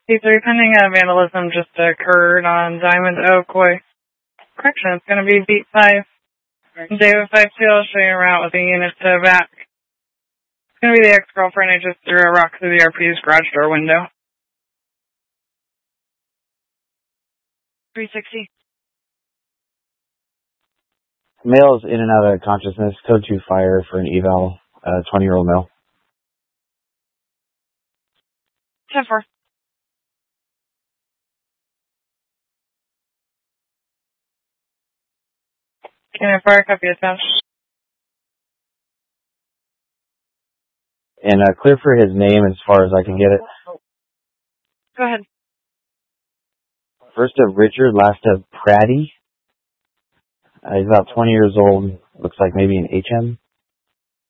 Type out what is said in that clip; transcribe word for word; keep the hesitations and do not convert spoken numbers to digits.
P three, pending uh, vandalism just occurred on Diamond Oak Way. Correction, it's going to be beat five. David five two, I'll show you around with the unit to back. It's going to be the ex-girlfriend who just threw a rock through the R P's garage door window. three sixty. Male is in and out of consciousness. Code two fire for an eval. Uh, twenty-year-old male. ten four. Can I fire copy attached? And uh, clear for his name as far as I can get it. Go ahead. First of Richard, last of Pratty. Uh, he's about twenty years old. Looks like maybe an H M.